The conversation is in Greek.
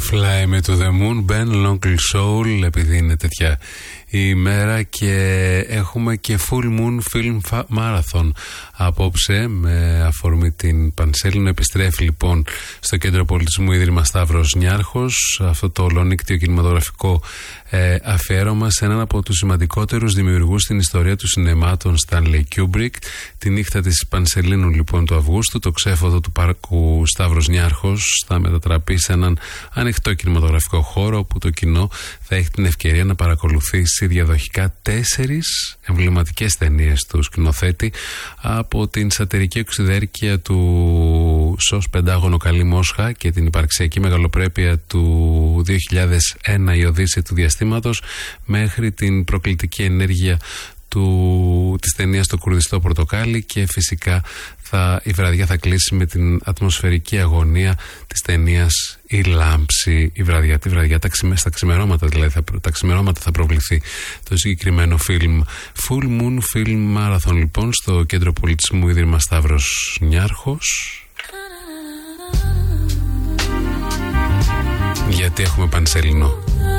Fly Me to the Moon, Ben Lonkel Soul, επειδή είναι τέτοια η ημέρα και έχουμε και Full Moon Film Marathon απόψε με αφορμή την Πανσέλινο. Επιστρέφει λοιπόν στο Κέντρο Πολιτισμού Ίδρυμα Σταύρος Νιάρχος αυτό το ολονύκτιο κινηματογραφικό αφιέρωμα σε έναν από τους σημαντικότερους δημιουργούς στην ιστορία του σινεμά, τον Stanley Kubrick. Τη νύχτα της Πανσελίνου λοιπόν του Αυγούστου, το ξέφωτο του πάρκου Σταύρος Νιάρχος θα μετατραπεί σε έναν ανοιχτό κινηματογραφικό χώρο όπου το κοινό θα έχει την ευκαιρία να παρακολουθήσει διαδοχικά 4 εμβληματικές ταινίες του σκηνοθέτη, από την σατυρική οξυδέρκεια του ΣΟΣ Πεντάγωνο Καλή Μόσχα και την υπαρξιακή μεγαλοπρέπεια του 2001 η Οδύσσεια του Διαστήματος, μέχρι την προκλητική ενέργεια της ταινίας Το Κουρδιστό Πορτοκάλι, και φυσικά η βραδιά θα κλείσει με την ατμοσφαιρική αγωνία της ταινίας Η Λάμψη. Τη βραδιά, στα ξημερώματα δηλαδή, τα ξημερώματα θα προβληθεί το συγκεκριμένο φιλμ. Full Moon Film Marathon λοιπόν στο Κέντρο Πολιτισμού Ίδρυμα Σταύρος Νιάρχος. Γιατί έχουμε Πανσέλινο.